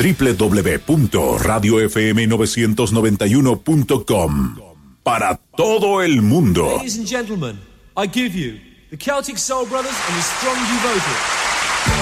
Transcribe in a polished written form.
www.radiofm991.com para todo el mundo. Ladies and gentlemen, I give you the Celtic Soul Brothers and the Strong Devoted.